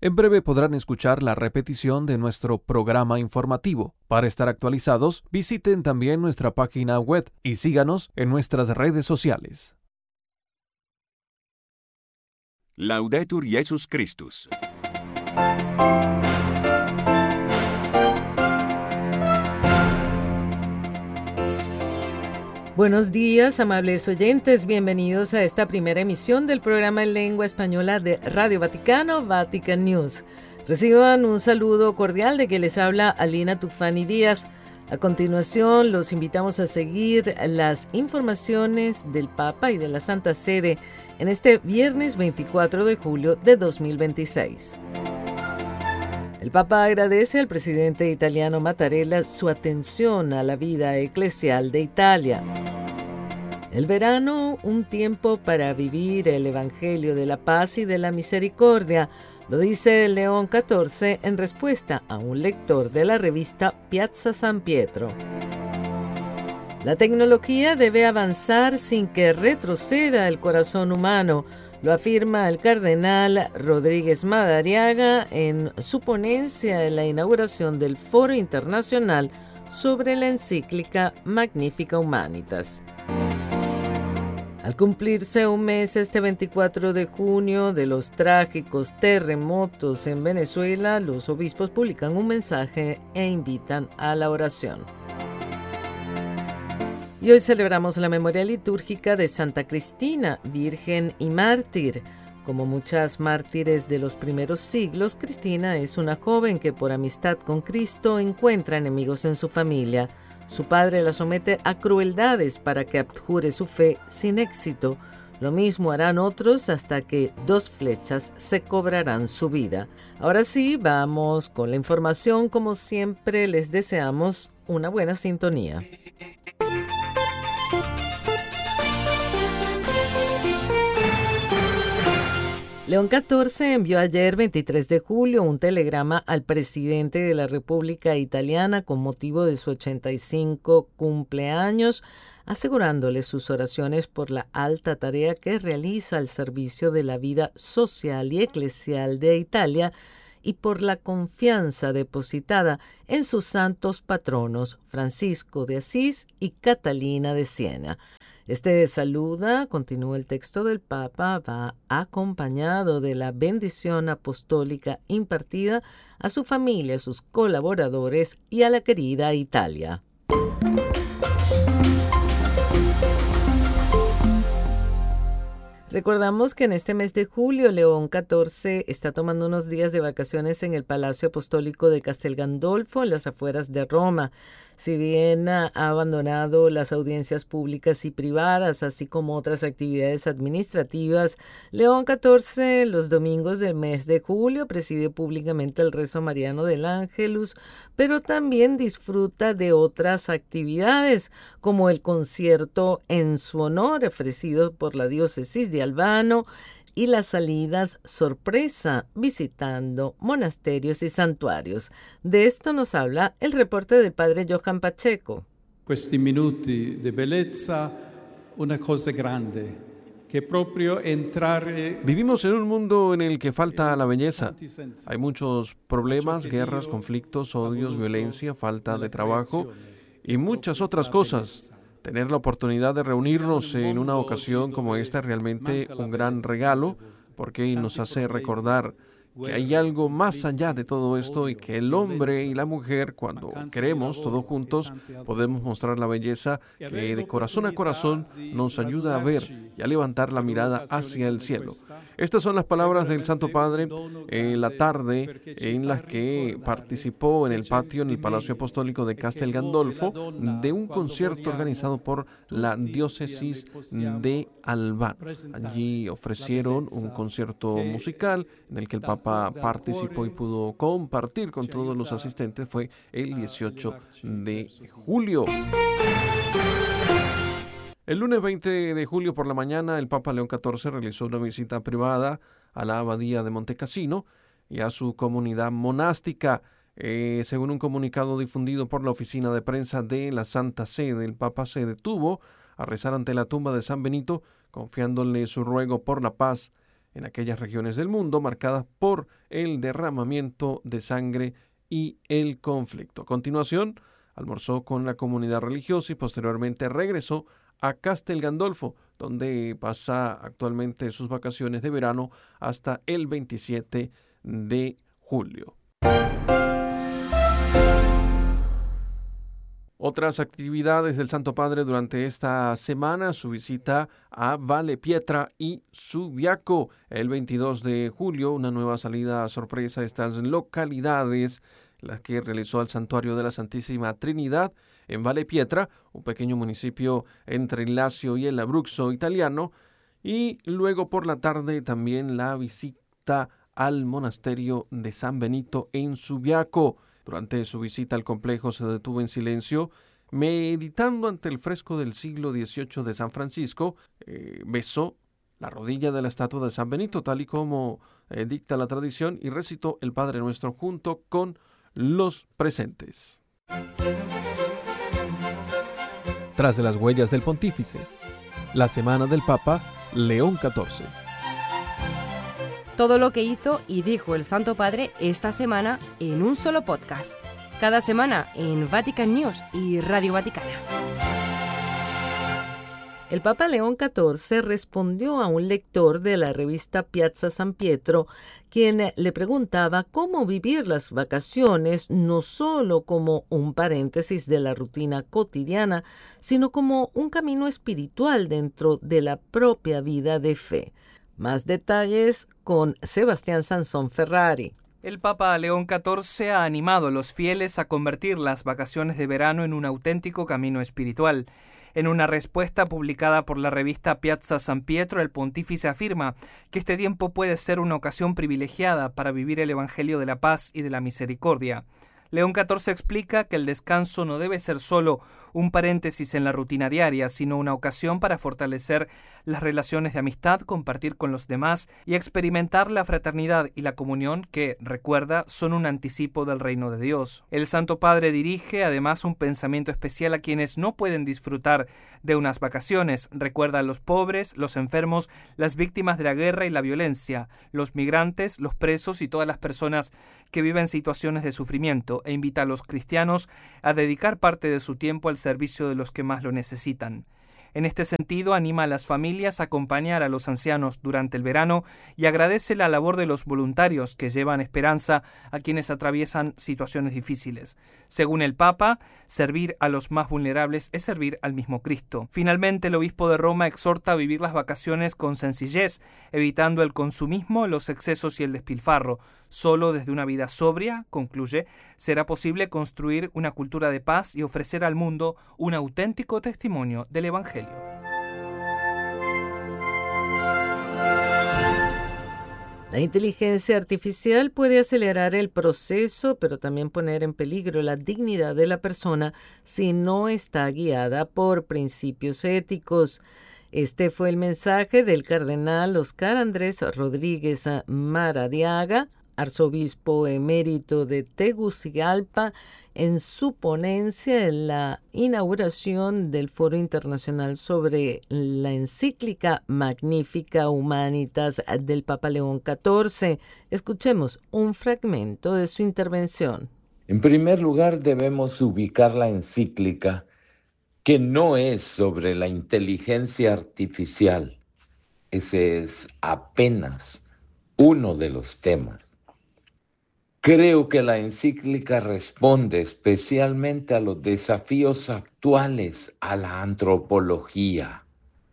En breve podrán escuchar la repetición de nuestro programa informativo. Para estar actualizados, visiten también nuestra página web y síganos en nuestras redes sociales. Laudetur Jesus Christus. Buenos días, amables oyentes. Bienvenidos a esta primera emisión del programa en lengua española de Radio Vaticano, Vatican News. Reciban un saludo cordial de que les habla Alina Tufani Díaz. A continuación, los invitamos a seguir las informaciones del Papa y de la Santa Sede en este viernes 24 de julio de 2026. El Papa agradece al presidente italiano Mattarella su atención a la vida eclesial de Italia. El verano, un tiempo para vivir el Evangelio de la paz y de la misericordia, lo dice León XIV en respuesta a un lector de la revista Piazza San Pietro. La tecnología debe avanzar sin que retroceda el corazón humano, lo afirma el cardenal Rodríguez Madariaga en su ponencia en la inauguración del Foro Internacional sobre la encíclica Magnificat Humanitas. Al cumplirse un mes este 24 de junio de los trágicos terremotos en Venezuela, los obispos publican un mensaje e invitan a la oración. Y hoy celebramos la memoria litúrgica de Santa Cristina, virgen y mártir. Como muchas mártires de los primeros siglos, Cristina es una joven que por amistad con Cristo encuentra enemigos en su familia. Su padre la somete a crueldades para que abjure su fe sin éxito. Lo mismo harán otros hasta que 2 flechas se cobrarán su vida. Ahora sí, vamos con la información. Como siempre, les deseamos una buena sintonía. León XIV envió ayer, 23 de julio, un telegrama al presidente de la República Italiana con motivo de su 85 cumpleaños, asegurándole sus oraciones por la alta tarea que realiza al servicio de la vida social y eclesial de Italia y por la confianza depositada en sus santos patronos Francisco de Asís y Catalina de Siena. Este saluda, continúa el texto del Papa, va acompañado de la bendición apostólica impartida a su familia, a sus colaboradores y a la querida Italia. Recordamos que en este mes de julio León XIV está tomando unos días de vacaciones en el Palacio Apostólico de Castel Gandolfo, en las afueras de Roma. Si bien ha abandonado las audiencias públicas y privadas, así como otras actividades administrativas, León XIV los domingos del mes de julio preside públicamente el rezo mariano del Ángelus, pero también disfruta de otras actividades, como el concierto en su honor ofrecido por la diócesis de Albano y las salidas sorpresa visitando monasterios y santuarios. De esto nos habla el reporte del padre Johan Pacheco. Questi minuti di bellezza, una cosa grande, che proprio entrare. Vivimos en un mundo en el que falta la belleza. Hay muchos problemas, guerras, conflictos, odios, violencia, falta de trabajo y muchas otras cosas. Tener la oportunidad de reunirnos en una ocasión como esta es realmente un gran regalo, porque nos hace recordar que hay algo más allá de todo esto y que el hombre y la mujer, cuando queremos todos juntos, podemos mostrar la belleza que de corazón a corazón nos ayuda a ver y a levantar la mirada hacia el cielo. Estas son las palabras del Santo Padre en la tarde en las que participó en el patio en el Palacio Apostólico de Castel Gandolfo de un concierto organizado por la diócesis de Albano. Allí ofrecieron un concierto musical en el que el Papa participó y pudo compartir con todos los asistentes. Fue el 18 de julio. El lunes 20 de julio por la mañana, el Papa León XIV realizó una visita privada a la abadía de Montecassino y a su comunidad monástica. Según un comunicado difundido por la oficina de prensa de la Santa Sede, el Papa se detuvo a rezar ante la tumba de San Benito, confiándole su ruego por la paz en aquellas regiones del mundo marcadas por el derramamiento de sangre y el conflicto. A continuación, almorzó con la comunidad religiosa y posteriormente regresó a Castel Gandolfo, donde pasa actualmente sus vacaciones de verano hasta el 27 de julio. Otras actividades del Santo Padre durante esta semana, su visita a Valle Pietra y Subiaco. El 22 de julio, una nueva salida sorpresa a estas localidades, las que realizó al Santuario de la Santísima Trinidad en Valle Pietra, un pequeño municipio entre el Lacio y el Abruzzo italiano, y luego por la tarde también la visita al monasterio de San Benito en Subiaco. Durante su visita al complejo se detuvo en silencio, meditando ante el fresco del siglo XVIII de San Francisco. Besó la rodilla de la estatua de San Benito, tal y como dicta la tradición, y recitó el Padre Nuestro junto con los presentes. Tras de las huellas del pontífice, la semana del Papa León XIV. Todo lo que hizo y dijo el Santo Padre esta semana en un solo podcast. Cada semana en Vatican News y Radio Vaticana. El Papa León XIV respondió a un lector de la revista Piazza San Pietro, quien le preguntaba cómo vivir las vacaciones no solo como un paréntesis de la rutina cotidiana, sino como un camino espiritual dentro de la propia vida de fe. Más detalles con Sebastián Sansón Ferrari. El Papa León XIV ha animado a los fieles a convertir las vacaciones de verano en un auténtico camino espiritual. En una respuesta publicada por la revista Piazza San Pietro, el pontífice afirma que este tiempo puede ser una ocasión privilegiada para vivir el Evangelio de la paz y de la misericordia. León XIV explica que el descanso no debe ser solo un paréntesis en la rutina diaria, sino una ocasión para fortalecer las relaciones de amistad, compartir con los demás y experimentar la fraternidad y la comunión que, recuerda, son un anticipo del reino de Dios. El Santo Padre dirige además un pensamiento especial a quienes no pueden disfrutar de unas vacaciones. Recuerda a los pobres, los enfermos, las víctimas de la guerra y la violencia, los migrantes, los presos y todas las personas que viven situaciones de sufrimiento, e invita a los cristianos a dedicar parte de su tiempo al servicio de los que más lo necesitan. En este sentido, anima a las familias a acompañar a los ancianos durante el verano y agradece la labor de los voluntarios que llevan esperanza a quienes atraviesan situaciones difíciles. Según el Papa, servir a los más vulnerables es servir al mismo Cristo. Finalmente, el obispo de Roma exhorta a vivir las vacaciones con sencillez, evitando el consumismo, los excesos y el despilfarro. Solo desde una vida sobria, concluye, será posible construir una cultura de paz y ofrecer al mundo un auténtico testimonio del Evangelio. La inteligencia artificial puede acelerar el proceso, pero también poner en peligro la dignidad de la persona si no está guiada por principios éticos. Este fue el mensaje del cardenal Óscar Andrés Rodríguez Maradiaga, arzobispo emérito de Tegucigalpa, en su ponencia en la inauguración del Foro Internacional sobre la encíclica Magnificat Humanitas del Papa León XIV. Escuchemos un fragmento de su intervención. En primer lugar, debemos ubicar la encíclica, que no es sobre la inteligencia artificial. Ese es apenas uno de los temas. Creo que la encíclica responde especialmente a los desafíos actuales a la antropología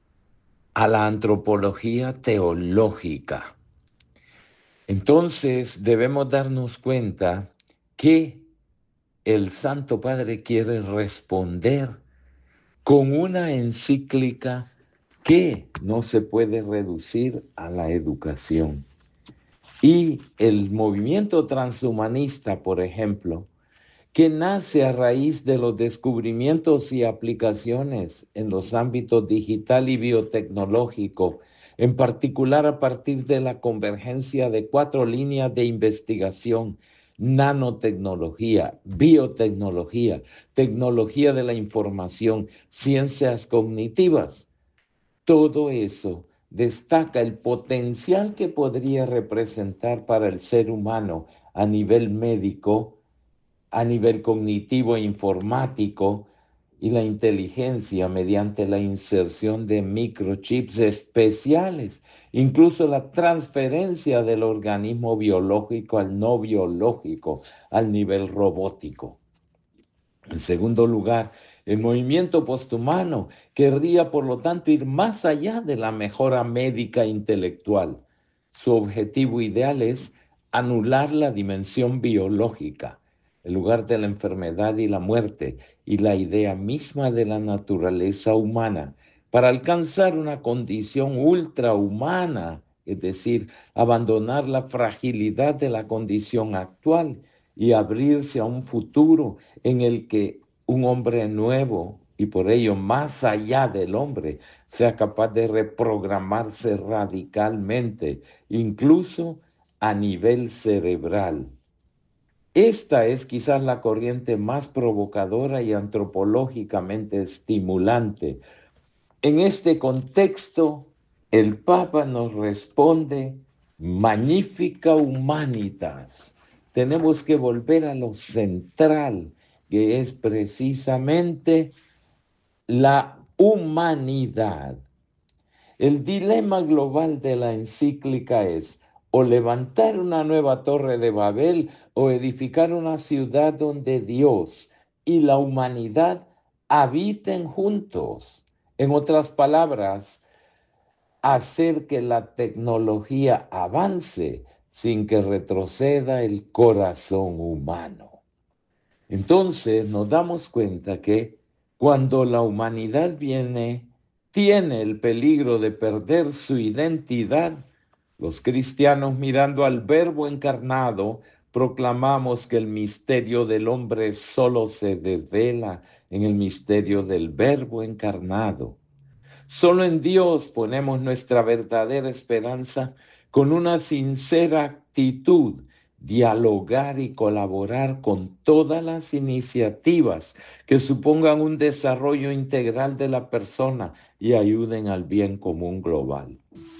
teológica. Entonces debemos darnos cuenta que el Santo Padre quiere responder con una encíclica que no se puede reducir a la educación. Y el movimiento transhumanista, por ejemplo, que nace a raíz de los descubrimientos y aplicaciones en los ámbitos digital y biotecnológico, en particular a partir de la convergencia de 4 líneas de investigación: nanotecnología, biotecnología, tecnología de la información, ciencias cognitivas. Todo eso destaca el potencial que podría representar para el ser humano a nivel médico, a nivel cognitivo e informático, y la inteligencia mediante la inserción de microchips especiales, incluso la transferencia del organismo biológico al no biológico, al nivel robótico. En segundo lugar, el movimiento posthumano querría, por lo tanto, ir más allá de la mejora médica e intelectual. Su objetivo ideal es anular la dimensión biológica, el lugar de la enfermedad y la muerte, y la idea misma de la naturaleza humana, para alcanzar una condición ultrahumana, es decir, abandonar la fragilidad de la condición actual y abrirse a un futuro en el que un hombre nuevo, y por ello más allá del hombre, sea capaz de reprogramarse radicalmente, incluso a nivel cerebral. Esta es quizás la corriente más provocadora y antropológicamente estimulante. En este contexto, el Papa nos responde: Magnificat Humanitas. Tenemos que volver a lo central, que es precisamente la humanidad. El dilema global de la encíclica es o levantar una nueva torre de Babel o edificar una ciudad donde Dios y la humanidad habiten juntos. En otras palabras, hacer que la tecnología avance sin que retroceda el corazón humano. Entonces nos damos cuenta que cuando la humanidad tiene el peligro de perder su identidad, los cristianos, mirando al Verbo encarnado, proclamamos que el misterio del hombre solo se desvela en el misterio del Verbo encarnado. Solo en Dios ponemos nuestra verdadera esperanza con una sincera actitud, dialogar y colaborar con todas las iniciativas que supongan un desarrollo integral de la persona y ayuden al bien común global.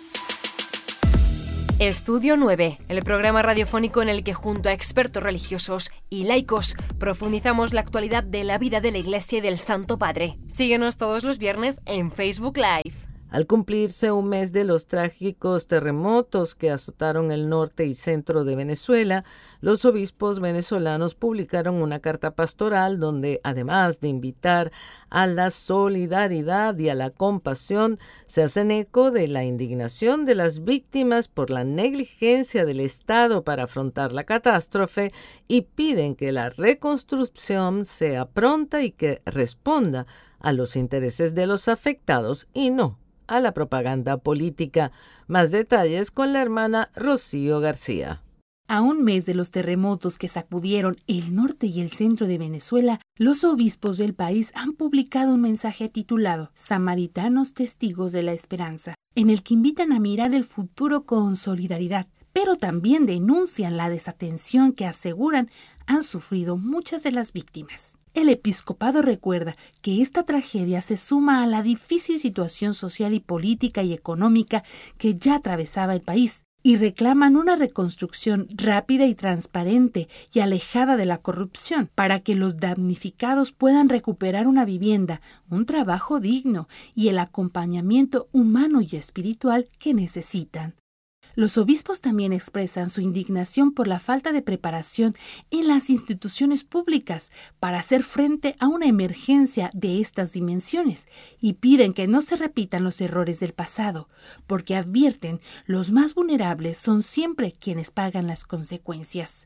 Estudio 9, el programa radiofónico en el que junto a expertos religiosos y laicos profundizamos la actualidad de la vida de la Iglesia y del Santo Padre. Síguenos todos los viernes en Facebook Live. Al cumplirse un mes de los trágicos terremotos que azotaron el norte y centro de Venezuela, los obispos venezolanos publicaron una carta pastoral donde, además de invitar a la solidaridad y a la compasión, se hacen eco de la indignación de las víctimas por la negligencia del Estado para afrontar la catástrofe y piden que la reconstrucción sea pronta y que responda a los intereses de los afectados y no a la propaganda política. Más detalles con la hermana Rocío García. A un mes de los terremotos que sacudieron el norte y el centro de Venezuela, los obispos del país han publicado un mensaje titulado Samaritanos Testigos de la Esperanza, en el que invitan a mirar el futuro con solidaridad, pero también denuncian la desatención que aseguran han sufrido muchas de las víctimas. El episcopado recuerda que esta tragedia se suma a la difícil situación social y política y económica que ya atravesaba el país y reclaman una reconstrucción rápida y transparente y alejada de la corrupción para que los damnificados puedan recuperar una vivienda, un trabajo digno y el acompañamiento humano y espiritual que necesitan. Los obispos también expresan su indignación por la falta de preparación en las instituciones públicas para hacer frente a una emergencia de estas dimensiones y piden que no se repitan los errores del pasado, porque advierten los más vulnerables son siempre quienes pagan las consecuencias.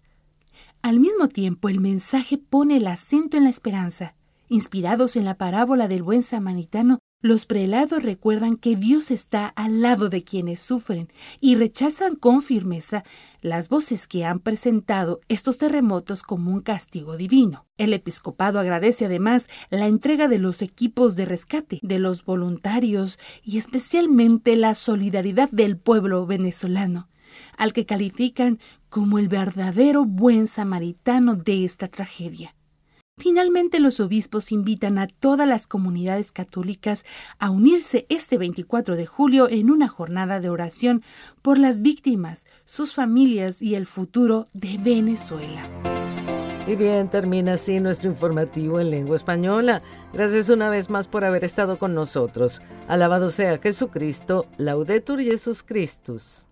Al mismo tiempo, el mensaje pone el acento en la esperanza. Inspirados en la parábola del buen samaritano, los prelados recuerdan que Dios está al lado de quienes sufren y rechazan con firmeza las voces que han presentado estos terremotos como un castigo divino. El episcopado agradece además la entrega de los equipos de rescate, de los voluntarios y especialmente la solidaridad del pueblo venezolano, al que califican como el verdadero buen samaritano de esta tragedia. Finalmente, los obispos invitan a todas las comunidades católicas a unirse este 24 de julio en una jornada de oración por las víctimas, sus familias y el futuro de Venezuela. Y bien, termina así nuestro informativo en lengua española. Gracias una vez más por haber estado con nosotros. Alabado sea Jesucristo, Laudetur Jesus Christus.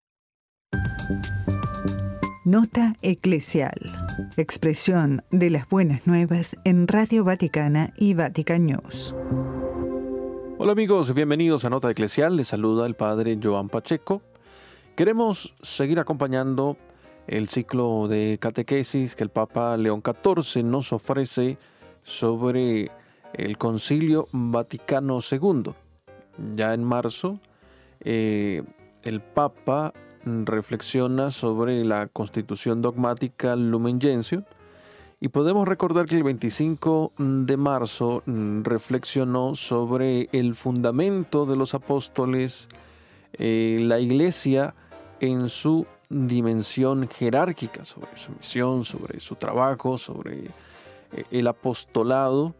Nota eclesial. Expresión de las buenas nuevas en Radio Vaticana y Vatican News. Hola amigos, bienvenidos a Nota Eclesial. Les saluda el Padre Joan Pacheco. Queremos seguir acompañando el ciclo de catequesis que el Papa León XIV nos ofrece sobre el Concilio Vaticano II. Ya en marzo, el Papa reflexiona sobre la Constitución Dogmática Lumen Gentium, y podemos recordar que el 25 de marzo reflexionó sobre el fundamento de los apóstoles, la Iglesia en su dimensión jerárquica, sobre su misión, sobre su trabajo, sobre el apostolado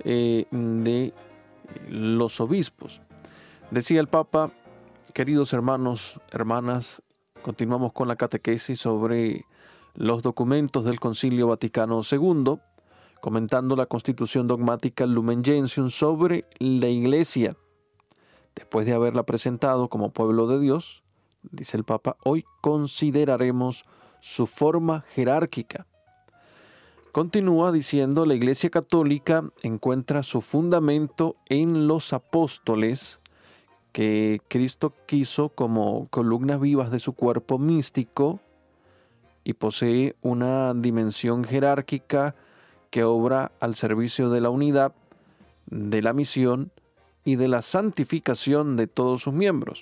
de los obispos. Decía el Papa: queridos hermanos, hermanas, continuamos con la catequesis sobre los documentos del Concilio Vaticano II, comentando la Constitución Dogmática Lumen Gentium sobre la Iglesia. Después de haberla presentado como pueblo de Dios, dice el Papa, hoy consideraremos su forma jerárquica. Continúa diciendo: la Iglesia Católica encuentra su fundamento en los apóstoles, que Cristo quiso como columnas vivas de su cuerpo místico, y posee una dimensión jerárquica que obra al servicio de la unidad, de la misión y de la santificación de todos sus miembros.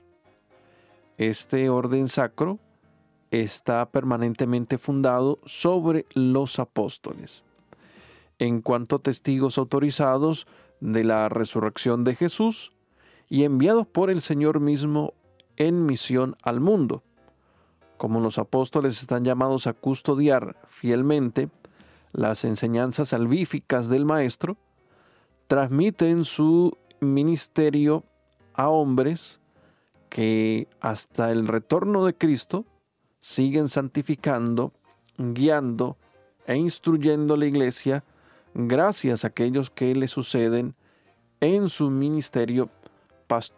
Este orden sacro está permanentemente fundado sobre los apóstoles. En cuanto a testigos autorizados de la resurrección de Jesús y enviados por el Señor mismo en misión al mundo, como los apóstoles están llamados a custodiar fielmente las enseñanzas salvíficas del Maestro, transmiten su ministerio a hombres que hasta el retorno de Cristo siguen santificando, guiando e instruyendo a la Iglesia, gracias a aquellos que le suceden en su ministerio pastoral